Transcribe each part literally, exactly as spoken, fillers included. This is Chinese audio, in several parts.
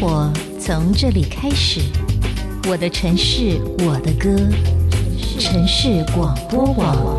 活从这里开始，我的城市，我的歌，城市广播网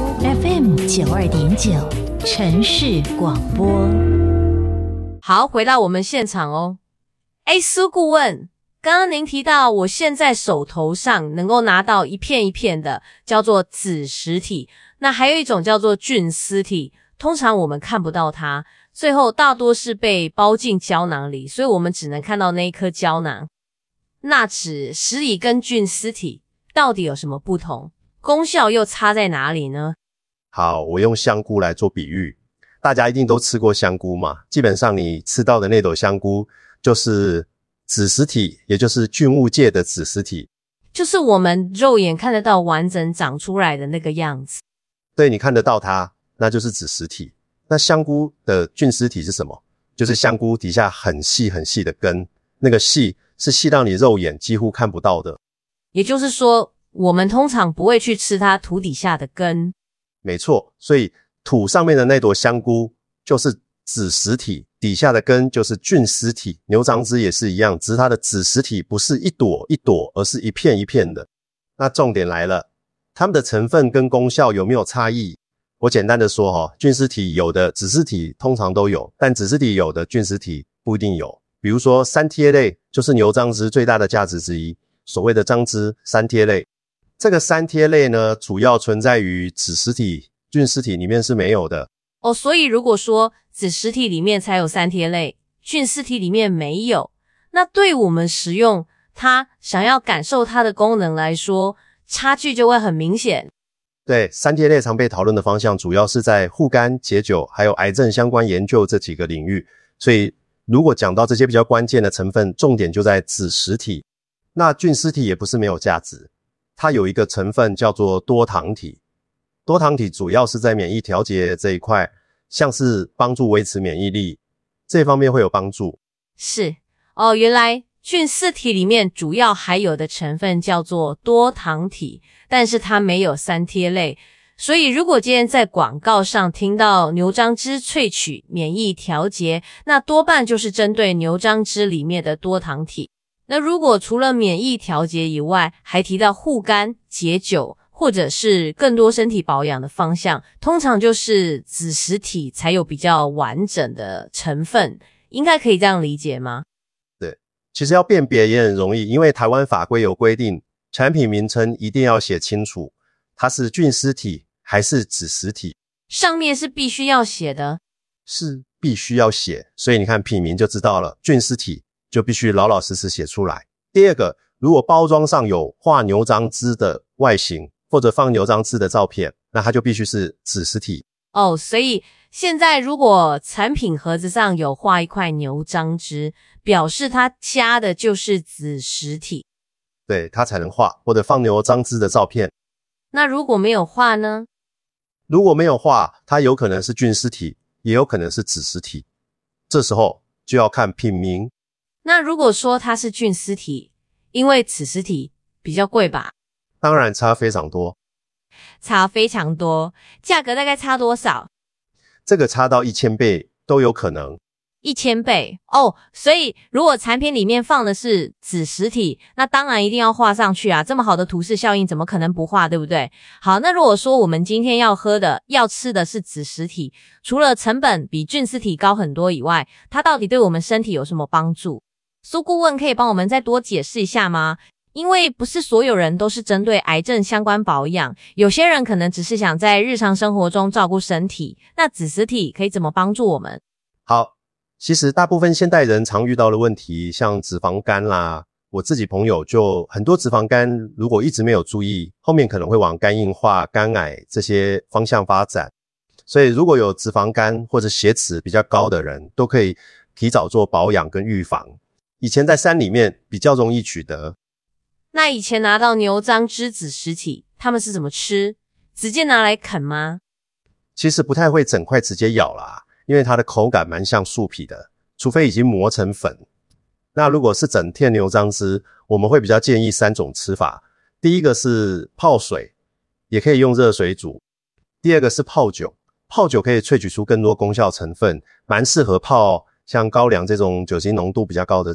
F M 九二点九，城市广播。 好，回到我们现场哦。哎，苏顾问，刚刚您提到我现在手头上能够拿到一片一片的叫做子实体，那还有一种叫做菌丝体，通常我们看不到它，最后大多是被包进胶囊里，所以我们只能看到那一颗胶囊。那子实体跟菌丝体到底有什么不同？功效又差在哪里呢？ 好，我用香菇来做比喻，大家一定都吃过香菇嘛，基本上你吃到的那朵香菇就是子实体，也就是菌物界的子实体， 就是我们肉眼看得到完整长出来的那个样子。 对，你看得到它，那就是子实体。那香菇的菌丝体是什么？就是香菇底下很细很细的根，那个细是细到你肉眼几乎看不到的。 也就是说，我们通常不会去吃它土底下的根。 没错，所以土上面的那朵香菇就是子实体，底下的根就是菌丝体。牛樟芝也是一样，只是它的子实体不是一朵一朵，而是一片一片的。那重点来了，它们的成分跟功效有没有差异？我简单的说齁，菌丝体有的子实体通常都有，但子实体有的菌丝体不一定有。比如说三萜类就是牛樟芝最大的价值之一，所谓的樟芝三萜类。这个三萜类呢，主要存在于子实体，菌丝体里面是没有的。 哦，所以如果说子实体里面才有三萜类，菌丝体里面没有，那对我们食用它想要感受它的功能来说，差距就会很明显。 对，三萜类常被讨论的方向主要是在护肝、解酒还有癌症相关研究这几个领域，所以如果讲到这些比较关键的成分，重点就在子实体。那菌丝体也不是没有价值，它有一个成分叫做多糖体。多糖体主要是在免疫调节这一块，像是帮助维持免疫力这方面会有帮助。 是哦，原来菌丝体里面主要含有的成分叫做多糖体，但是它没有三萜类，所以如果今天在广告上听到牛樟芝萃取免疫调节，那多半就是针对牛樟芝里面的多糖体。那如果除了免疫调节以外，还提到护肝、解酒，或者是更多身体保养的方向，通常就是子实体才有比较完整的成分，应该可以这样理解吗？ 对，其实要辨别也很容易，因为台湾法规有规定，产品名称一定要写清楚，它是菌丝体还是子实体， 上面是必须要写的， 是必须要写，所以你看品名就知道了，菌丝体就必须老老实实写出来。第二个，如果包装上有画牛樟芝的外形，或者放牛樟芝的照片，那它就必须是子实体。 哦，所以现在如果产品盒子上有画一块牛樟芝，表示它加的就是子实体。 对，它才能画，或者放牛樟芝的照片。 那如果没有画呢？ 如果没有画，它有可能是菌丝体，也有可能是子实体。这时候就要看品名。 那如果说它是菌丝体，因为子实体比较贵吧？ 当然差非常多。 差非常多，价格大概差多少？ 这个差到一千倍都有可能。 一千倍哦，所以如果产品里面放的是子实体，那当然一定要画上去啊，这么好的图示效应怎么可能不画，对不对？好，那如果说我们今天要喝的要吃的是子实体，除了成本比菌丝体高很多以外，它到底对我们身体有什么帮助？苏顾问可以帮我们再多解释一下吗？因为不是所有人都是针对癌症相关保养，有些人可能只是想在日常生活中照顾身体，那子实体可以怎么帮助我们？ 好，其实大部分现代人常遇到的问题，像脂肪肝啦，我自己朋友就很多脂肪肝，如果一直没有注意，后面可能会往肝硬化、肝癌这些方向发展。所以如果有脂肪肝或者血脂比较高的人，都可以提早做保养跟预防。以前在山里面比较容易取得。 那以前拿到牛樟芝子实体，他们是怎么吃？直接拿来啃吗？ 其实不太会整块直接咬啦，因为它的口感蛮像树皮的，除非已经磨成粉。那如果是整片牛樟芝，我们会比较建议三种吃法。第一个是泡水，也可以用热水煮。第二个是泡酒，泡酒可以萃取出更多功效成分，蛮适合泡像高粱这种酒精浓度比较高的酒。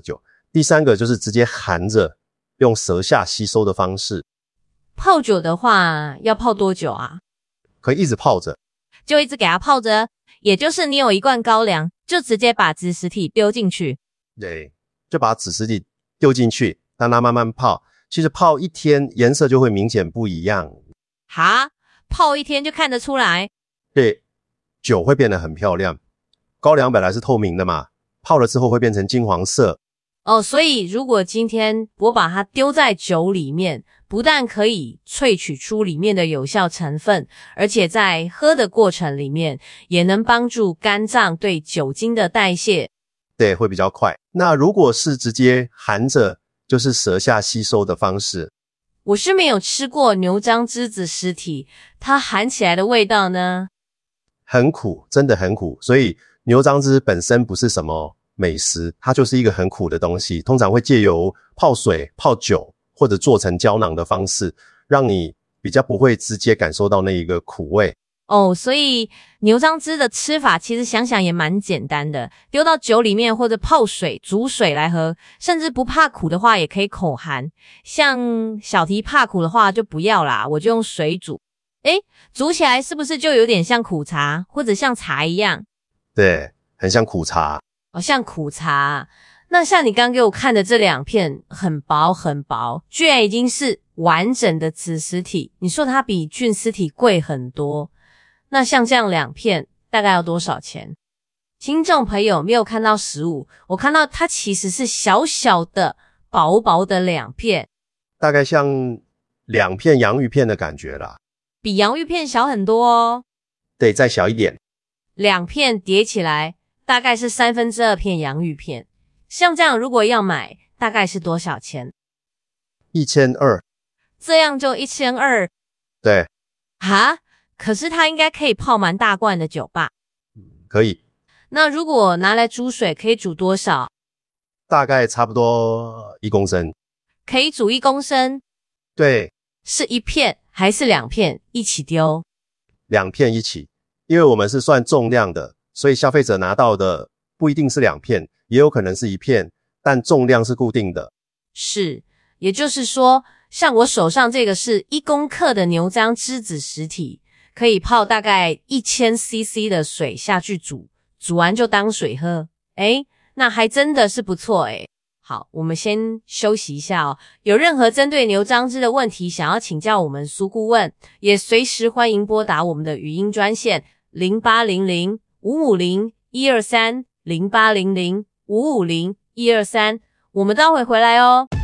第三个就是直接含着用舌下吸收的方式。 泡酒的话要泡多久啊？ 可以一直泡着， 就一直给它泡着，也就是你有一罐高粱，就直接把子实体丢进去。 对，就把子实体丢进去，让它慢慢泡。其实泡一天颜色就会明显不一样。 哈，泡一天就看得出来？ 对，酒会变得很漂亮。高粱本来是透明的嘛，泡了之后会变成金黄色。 哦，所以如果今天我把它丢在酒里面，不但可以萃取出里面的有效成分，而且在喝的过程里面也能帮助肝脏对酒精的代谢。 对，会比较快。那如果是直接含着，就是舌下吸收的方式。 我是没有吃过牛樟芝子实体，它含起来的味道呢？ 很苦，真的很苦。所以牛樟芝本身不是什么美食，它就是一个很苦的东西，通常会借由泡水、泡酒或者做成胶囊的方式，让你比较不会直接感受到那一个苦味。 哦，所以牛樟芝的吃法其实想想也蛮简单的，丢到酒里面或者泡水、煮水来喝，甚至不怕苦的话也可以口含。像小提怕苦的话就不要啦，我就用水煮。诶，煮起来是不是就有点像苦茶或者像茶一样？ 对，很像苦茶。 哦，像苦茶。那像你刚给我看的这两片很薄很薄，居然已经是完整的子实体，你说它比菌丝体贵很多。那像这样两片大概要多少钱？听众朋友没有看到实物，我看到它其实是小小的薄薄的两片， 大概像两片洋芋片的感觉啦。 比洋芋片小很多哦。 对，再小一点。 两片叠起来大概是三分之二片洋芋片。像这样如果要买大概是多少钱？ 一千二。 这样就一千二。 对。 哈？可是它应该可以泡蛮大罐的酒吧？ 可以。 那如果拿来煮水可以煮多少？ 大概差不多一公升。 可以煮一公升？ 对。 是一片还是两片一起丢？ 两片一起，因为我们是算重量的，所以消费者拿到的不一定是两片，也有可能是一片，但重量是固定的。 是，也就是说，像我手上这个是一公克的牛樟芝子实体，可以泡大概 一千 C C 的水下去煮，煮完就当水喝。诶，那还真的是不错诶。好，我们先休息一下哦。有任何针对牛樟芝的问题想要请教我们苏顾问，也随时欢迎拨打我们的语音专线零八零零五五零一二三 零八零零五五零一二三，我们待会回来哦。